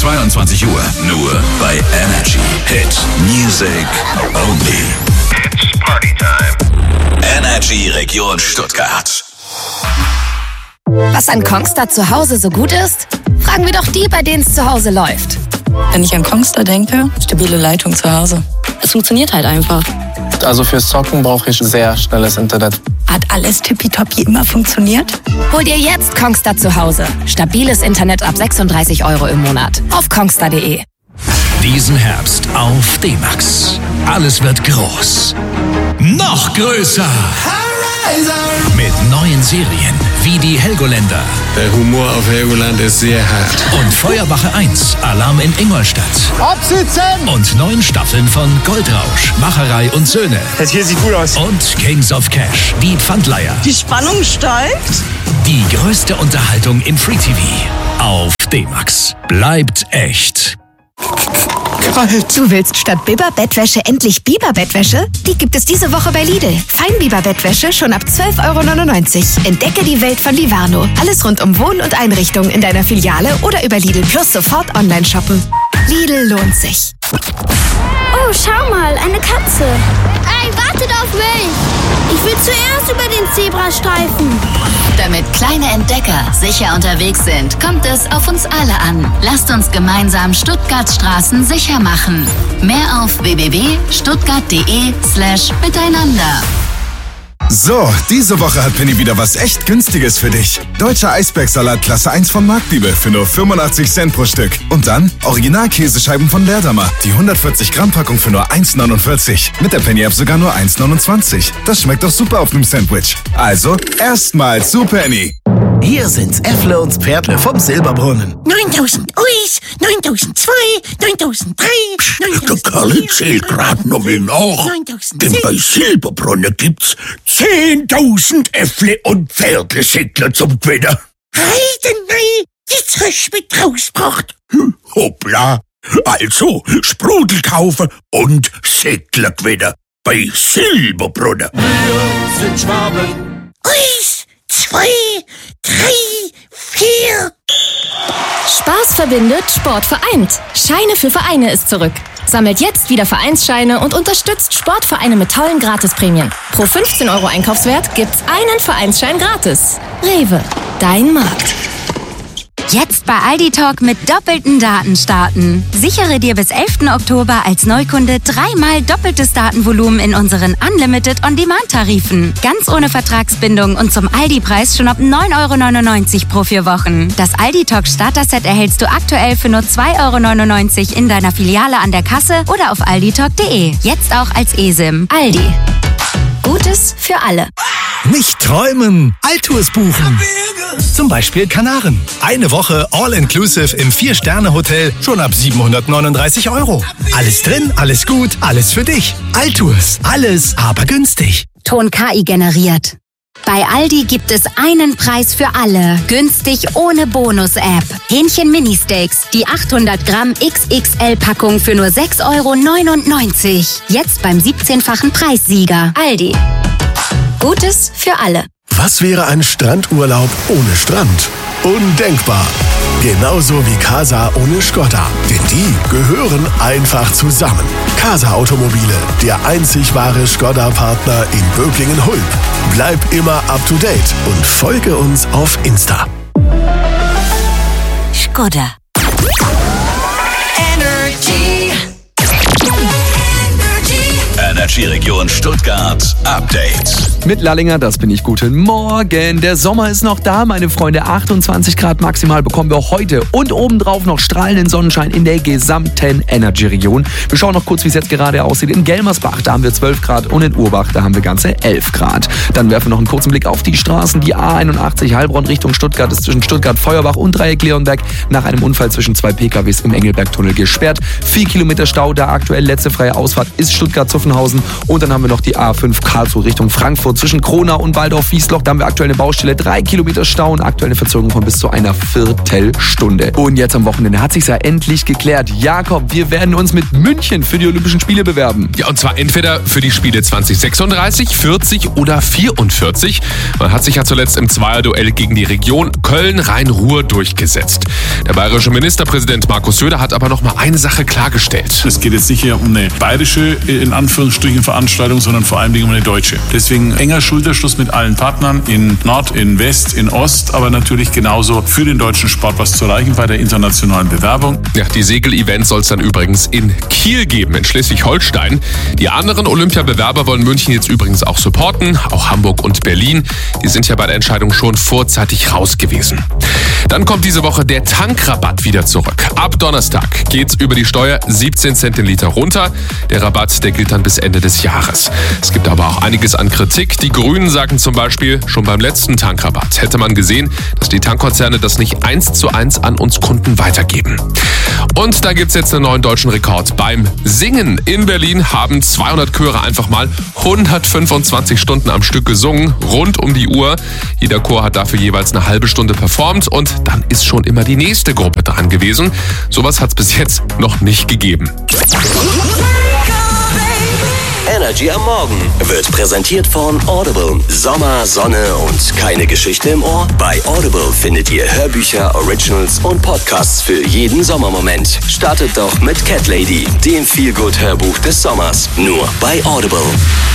22 Uhr. Nur bei Energy. Hit Music Only. It's Party Time. Energy Region Stuttgart. Was an Kongstar zu Hause so gut ist? Fragen wir doch die, bei denen es zu Hause läuft. Wenn ich an Kongstar denke, stabile Leitung zu Hause. Es funktioniert halt einfach. Also fürs Zocken brauche ich sehr schnelles Internet. Hat alles tippitoppi immer funktioniert? Hol dir jetzt Kongstar zu Hause. Stabiles Internet ab 36 € im Monat. Auf kongstar.de. Diesen Herbst auf D-Max. Alles wird groß. Noch größer. Mit neuen Serien wie die Helgoländer. Der Humor auf Helgoland ist sehr hart. Und Feuerwache 1, Alarm in Ingolstadt. Absitzen! Und 9 Staffeln von Goldrausch, Macherei und Söhne. Das hier sieht gut aus. Und Kings of Cash, die Pfandleiher. Die Spannung steigt. Die größte Unterhaltung im Free TV. Auf D-Max. Bleibt echt. Du willst statt Biber-Bettwäsche endlich Biber-Bettwäsche? Die gibt es diese Woche bei Lidl. Feinbiber-Bettwäsche schon ab 12,99 € Entdecke die Welt von Livano. Alles rund um Wohn- und Einrichtung in deiner Filiale oder über Lidl Plus sofort online shoppen. Lidl lohnt sich. Oh, schau mal, eine Katze. Ey, wartet auf mich. Ich will zuerst über den Zebrastreifen. Damit kleine Entdecker sicher unterwegs sind, kommt es auf uns alle an. Lasst uns gemeinsam Stuttgarts Straßen sicher machen. Mehr auf www.stuttgart.de/miteinander. So, diese Woche hat Penny wieder was echt Günstiges für dich. Deutscher Eisbergsalat Klasse 1 von Marktliebe für nur 85 Cent pro Stück. Und dann Original-Käsescheiben von Leerdammer. Die 140 Gramm Packung für nur 1,49. Mit der Penny-App sogar nur 1,29. Das schmeckt doch super auf einem Sandwich. Also, erstmal zu Penny. Hier sind's Äffle und Pferdle vom Silberbrunnen. 9000 Uis, 9002, 9003, 9004. Der Kerl zählt grad noch mal nach. Denn bei Silberbrunnen gibt's 10.000 Äffle und Pferdle-Säckler zum Gewinnen. Heidenei, jetzt hast du mich rausgebracht. Hoppla. Also, Sprudel kaufen und Säckler gewinnen. Bei Silberbrunnen. Wir sind Schwaben. 1, 2, 3, 4. Spaß verbindet, Sport vereint. Scheine für Vereine ist zurück. Sammelt jetzt wieder Vereinsscheine und unterstützt Sportvereine mit tollen Gratisprämien. Pro 15 € Einkaufswert gibt's einen Vereinsschein gratis. Rewe, dein Markt. Jetzt bei Aldi Talk mit doppelten Daten starten. Sichere dir bis 11. Oktober als Neukunde 3-mal doppeltes Datenvolumen in unseren Unlimited On-Demand-Tarifen. Ganz ohne Vertragsbindung und zum Aldi-Preis schon ab 9,99 € pro 4 Wochen. Das Aldi Talk Starter-Set erhältst du aktuell für nur 2,99 € in deiner Filiale an der Kasse oder auf alditalk.de. Jetzt auch als eSIM. Aldi. Gutes für alle. Nicht träumen, Altours buchen. Zum Beispiel Kanaren. Eine Woche All-Inclusive im 4-Sterne-Hotel schon ab 739 €. Alles drin, alles gut, alles für dich. Altours, alles aber günstig. Ton KI generiert. Bei Aldi gibt es einen Preis für alle. Günstig ohne Bonus-App. Hähnchen Mini-Steaks. Die 800 Gramm XXL-Packung für nur 6,99 €. Jetzt beim 17-fachen Preissieger. Aldi. Gutes für alle. Was wäre ein Strandurlaub ohne Strand? Undenkbar. Genauso wie Casa ohne Skoda. Denn die gehören einfach zusammen. Casa Automobile, der einzig wahre Skoda-Partner in Böblingen-Hulb. Bleib immer up to date und folge uns auf Insta. Skoda. Energy Region Stuttgart Update. Mit Lallinger, das bin ich. Guten Morgen. Der Sommer ist noch da, meine Freunde. 28 Grad maximal bekommen wir heute. Und obendrauf noch strahlenden Sonnenschein in der gesamten Energy-Region. Wir schauen noch kurz, wie es jetzt gerade aussieht. In Gelmersbach, da haben wir 12 Grad. Und in Urbach, da haben wir ganze 11 Grad. Dann werfen wir noch einen kurzen Blick auf die Straßen. Die A81 Heilbronn Richtung Stuttgart ist zwischen Stuttgart-Feuerbach und Dreieck Leonberg nach einem Unfall zwischen 2 PKWs im Engelbergtunnel gesperrt. 4 Kilometer Stau, da aktuell letzte freie Ausfahrt ist Stuttgart-Zuffenhausen. Und dann haben wir noch die A5 Karlsruhe Richtung Frankfurt. zwischen Kronau und Waldorf-Wiesloch. Da haben wir aktuell eine Baustelle, 3 Kilometer Stau und aktuell eine Verzögerung von bis zu einer Viertelstunde. Und jetzt am Wochenende hat sich's ja endlich geklärt. Jakob, wir werden uns mit München für die Olympischen Spiele bewerben. Ja, und zwar entweder für die Spiele 2036, 40 oder 44. Man hat sich ja zuletzt im Zweierduell gegen die Region Köln-Rhein-Ruhr durchgesetzt. Der bayerische Ministerpräsident Markus Söder hat aber noch mal eine Sache klargestellt. Es geht jetzt nicht hier um eine bayerische, in Anführungsstrichen, Veranstaltung, sondern vor allem um eine deutsche. Deswegen enger Schulterschluss mit allen Partnern in Nord, in West, in Ost, aber natürlich genauso für den deutschen Sport was zu erreichen bei der internationalen Bewerbung. Ja, die Segel-Events soll es dann übrigens in Kiel geben, in Schleswig-Holstein. Die anderen Olympiabewerber wollen München jetzt übrigens auch supporten, auch Hamburg und Berlin. Die sind ja bei der Entscheidung schon vorzeitig raus gewesen. Dann kommt diese Woche der Tankrabatt wieder zurück. Ab Donnerstag geht's über die Steuer 17 Cent den Liter runter. Der Rabatt, der gilt dann bis Ende des Jahres. Es gibt aber auch einiges an Kritik. Die Grünen sagen zum Beispiel, schon beim letzten Tankrabatt hätte man gesehen, dass die Tankkonzerne das nicht 1:1 an uns Kunden weitergeben. Und da gibt's jetzt einen neuen deutschen Rekord. Beim Singen in Berlin haben 200 Chöre einfach mal 125 Stunden am Stück gesungen, rund um die Uhr. Jeder Chor hat dafür jeweils eine halbe Stunde performt und dann ist schon immer die nächste Gruppe dran gewesen. Sowas hat's bis jetzt noch nicht gegeben. Energy am Morgen wird präsentiert von Audible. Sommer, Sonne und keine Geschichte im Ohr? Bei Audible findet ihr Hörbücher, Originals und Podcasts für jeden Sommermoment. Startet doch mit Cat Lady, dem Feel-Good-Hörbuch des Sommers. Nur bei Audible.